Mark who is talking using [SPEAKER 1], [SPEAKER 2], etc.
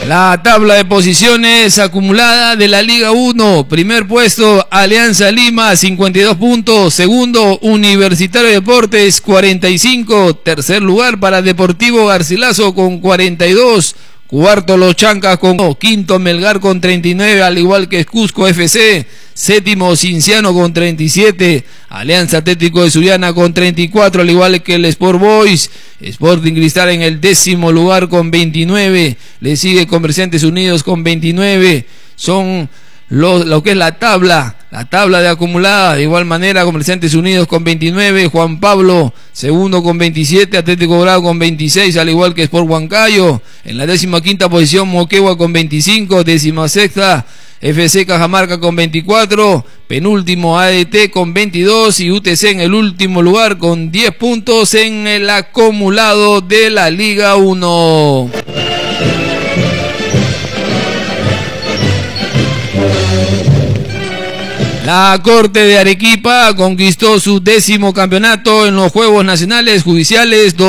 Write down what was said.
[SPEAKER 1] La tabla de posiciones acumulada de la Liga 1. Primer puesto, Alianza Lima, 52 puntos. Segundo, Universitario de Deportes, 45. Tercer lugar para Deportivo Garcilaso con 42. Cuarto, Los Chancas con 1. Quinto, Melgar con 39, al igual que Cusco FC. Séptimo, Cinciano con 37. Alianza Atlético de Sullana con 34, al igual que el Sport Boys. Sporting Cristal en el 10º lugar con 29. Le sigue Comerciantes Unidos con 29. Son lo que es la tabla de acumulada. De igual manera, Comerciantes Unidos con 29, Juan Pablo segundo con 27, Atlético Grado con 26, al igual que Sport Huancayo. En la 15ª posición, Moquegua con 25, 16ª FC Cajamarca con 24, penúltimo ADT con 22 y UTC en el último lugar con 10 puntos en el acumulado de la Liga 1. La Corte de Arequipa conquistó su 10º campeonato en los Juegos Nacionales Judiciales